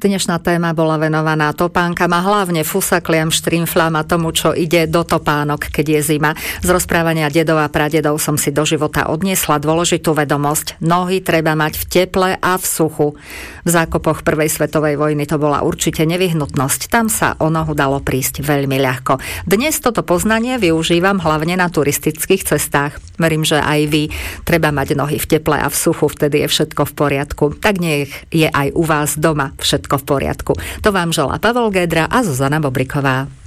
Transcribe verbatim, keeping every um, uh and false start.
Dnešná téma bola venovaná topánkam a hlavne fusakliam, štrimflám a tomu, čo ide do topánok, keď je zima. Z rozprávania dedov a pradedov som si do života odniesla dôležitú vedomosť. Nohy treba mať v teple a v suchu. V zákopoch prvej svetovej vojny to bola určite nevyhnutnosť. Tam sa o nohu dalo prísť veľmi ľahko. Dnes toto poznanie využívam hlavne na turistických cestách. Verím, že aj vy. Treba mať nohy v teple a v suchu, vtedy je všetko v poriadku. Tak nech je aj u vás doma všetko v poriadku. To vám želá Pavol Gédra a Zuzana Bobriková.